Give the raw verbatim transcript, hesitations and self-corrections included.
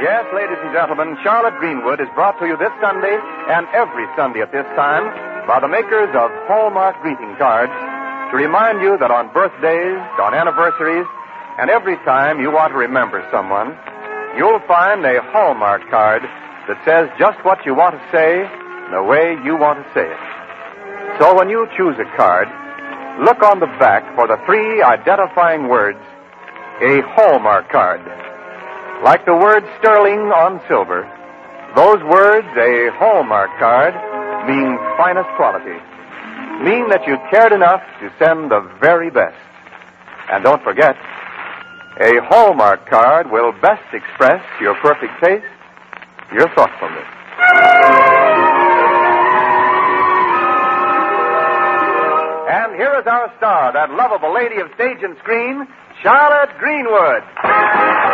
Yes, ladies and gentlemen, Charlotte Greenwood is brought to you this Sunday and every Sunday at this time by the makers of Hallmark greeting cards to remind you that on birthdays, on anniversaries, and every time you want to remember someone, you'll find a Hallmark card that says just what you want to say the way you want to say it. So when you choose a card, look on the back for the three identifying words, a Hallmark card. Like the word sterling on silver, those words, a Hallmark card, mean finest quality. Mean that you cared enough to send the very best. And don't forget, a Hallmark card will best express your perfect taste, your thoughtfulness. And here is our star, that lovable lady of stage and screen, Charlotte Greenwood.